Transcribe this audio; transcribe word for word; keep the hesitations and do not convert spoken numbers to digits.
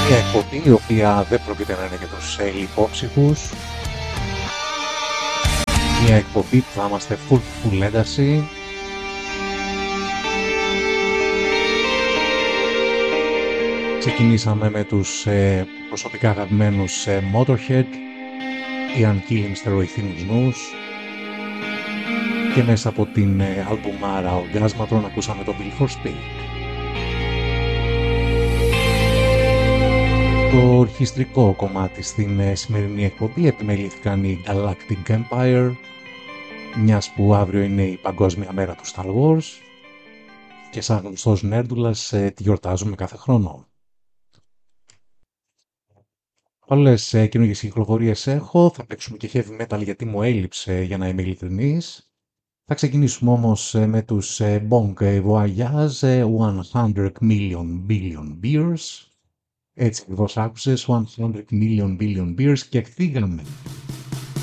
Μια εκπομπή η οποία δεν πρόκειται να είναι για τους ε, λιπόψυχους. Μια εκπομπή που θα είμαστε full full ένταση. Ξεκινήσαμε με τους ε, προσωπικά αγαπημένους ε, Motorhead, Ian Killing Steroid News, και μέσα από την ε, αλμπουμάρα Orgasmatron ακούσαμε το Bill for Speed. Το ορχιστρικό κομμάτι στην ε, σημερινή εκπομπή επιμελήθηκαν οι Galactic Empire, μιας που αύριο είναι η Παγκόσμια Μέρα του Star Wars και σαν γνωστός νέρντουλας ε, τη γιορτάζουμε κάθε χρόνο. Όλες ε, καινούργιες κυκλοφορίες έχω, θα παίξουμε και heavy metal γιατί μου έλειψε, για να είμαι ειλικρινής. Θα ξεκινήσουμε όμως ε, με τους ε, Bon Voyage ε, hundred million billion beers. Έτσι ακριβώς άκουσες, hundred million billion beers, και φύγαμε